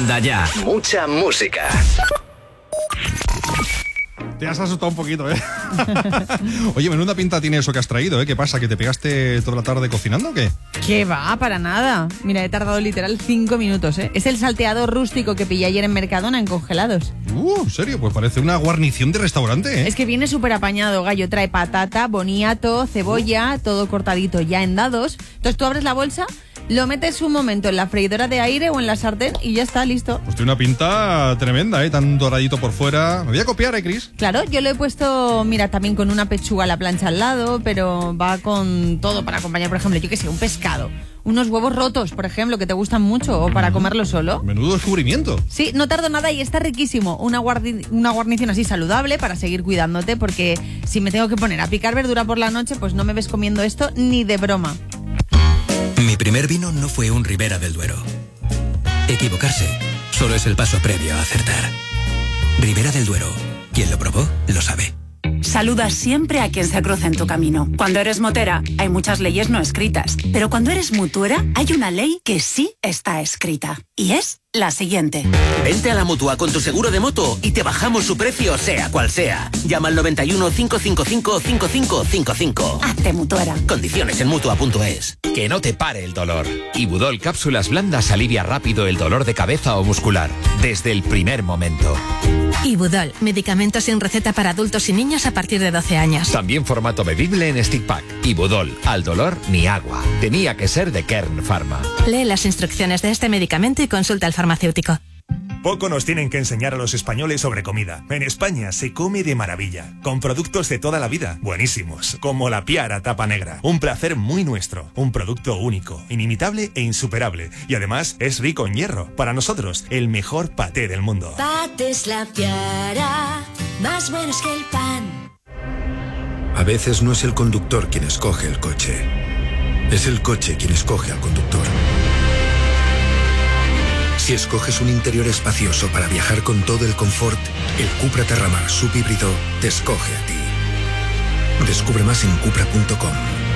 Manda ya. Mucha música. Te has asustado un poquito, ¿eh? Oye, menuda pinta tiene eso que has traído, ¿eh? ¿Qué pasa? ¿Que te pegaste toda la tarde cocinando o qué? ¿Qué va? Para nada. Mira, he tardado literal 5 minutos, ¿eh? Es el salteado rústico que pillé ayer en Mercadona en congelados. ¿En serio? Pues parece una guarnición de restaurante, ¿eh? Es que viene súper apañado, gallo. Trae patata, boniato, cebolla, todo cortadito ya en dados. Entonces tú abres la bolsa, lo metes un momento en la freidora de aire o en la sartén y ya está, listo. Pues tiene una pinta tremenda, ¿eh? Tan doradito por fuera. Me voy a copiar, ¿eh, Cris? Claro, yo lo he puesto, mira, también con una pechuga a la plancha al lado, pero va con todo para acompañar, por ejemplo, yo qué sé, un pescado. Unos huevos rotos, por ejemplo, que te gustan mucho, o para comerlo solo. Menudo descubrimiento. Sí, no tardo nada y está riquísimo. Una guarnición así saludable para seguir cuidándote, porque si me tengo que poner a picar verdura por la noche, pues no me ves comiendo esto ni de broma. Mi primer vino no fue un Ribera del Duero. Equivocarse solo es el paso previo a acertar. Ribera del Duero. Quien lo probó, lo sabe. Saluda siempre a quien se cruce en tu camino. Cuando eres motera, hay muchas leyes no escritas. Pero cuando eres mutuera, hay una ley que sí está escrita. Y es la siguiente. Vente a la Mutua con tu seguro de moto y te bajamos su precio, sea cual sea. Llama al 91 555 5555. Hazte mutuera. Condiciones en Mutua.es. Que no te pare el dolor. Ibudol Cápsulas Blandas alivia rápido el dolor de cabeza o muscular, desde el primer momento. Ibudol, medicamento sin receta para adultos y niños a partir de 12 años. También formato bebible en stick pack. Ibudol, al dolor ni agua. Tenía que ser de Kern Pharma. Lee las instrucciones de este medicamento y consulta al farmacéutico. Poco nos tienen que enseñar a los españoles sobre comida. En España se come de maravilla, con productos de toda la vida, buenísimos, como la Piara tapa negra. Un placer muy nuestro, un producto único, inimitable e insuperable. Y además es rico en hierro. Para nosotros, el mejor paté del mundo. Patés La Piara, más buenos que el pan. A veces no es el conductor quien escoge el coche, es el coche quien escoge al conductor. Si escoges un interior espacioso para viajar con todo el confort, el Cupra Terramar subhíbrido te escoge a ti. Descubre más en Cupra.com.